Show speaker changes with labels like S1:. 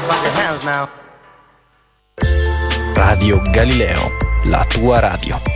S1: Clap your hands now.
S2: Radio Galileo, la tua radio.